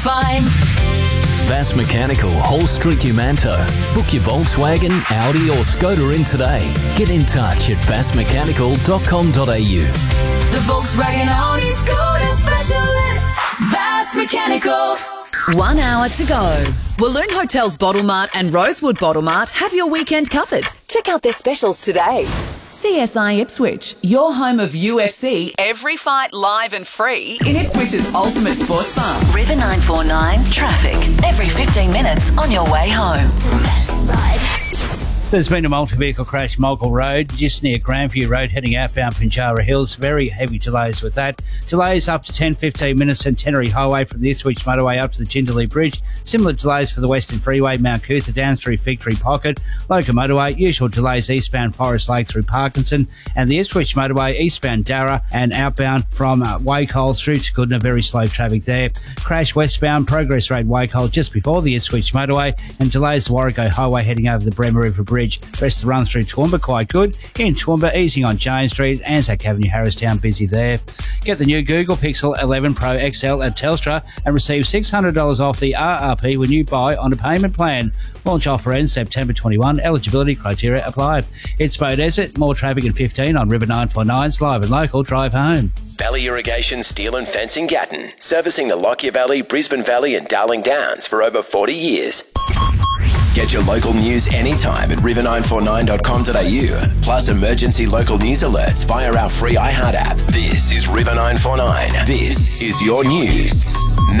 fine. Vass Mechanical, Hall Street, Umanto. Book your Volkswagen, Audi or Skoda in today. Get in touch at vassmechanical.com.au. The Volkswagen Audi Skoda specialist. Vass Mechanical. 1 hour to go. Walloon Hotels Bottle Mart and Rosewood Bottle Mart have your weekend covered. Check out their specials today. CSI Ipswich, your home of UFC, every fight live and free in Ipswich's ultimate sports bar. River 949 traffic every 15 minutes on your way home. There's been a multi-vehicle crash Mogul Road, just near Grandview Road, heading outbound Pinjarra Hills. Very heavy delays with that. Delays up to 10-15 minutes Centenary Highway from the Ipswich Motorway up to the Jindalee Bridge. Similar delays for the Western Freeway, Mount Cootha down through Victory Pocket. Local Motorway, usual delays eastbound Forest Lake through Parkinson. And the Ipswich Motorway, eastbound Darra and outbound from Wacol through to Goodna. Very slow traffic there. Crash westbound Progress Road, Wacol just before the Ipswich Motorway. And delays the Warrego Highway heading over the Bremer River Bridge. Rest of the run through Toowoomba quite good. In Toowoomba, easing on James Street, Anzac Avenue, Harristown, busy there. Get the new Google Pixel 11 Pro XL at Telstra and receive $600 off the RRP when you buy on a payment plan. Launch offer ends September 21. Eligibility criteria apply. It's Beaudesert. More traffic in 15 on River 949's live and local drive home. Valley Irrigation Steel and Fencing Gatton, servicing the Lockyer Valley, Brisbane Valley and Darling Downs for over 40 years. Get your local news anytime at river949.com.au, plus emergency local news alerts via our free iHeart app. This is River 949. This is your news.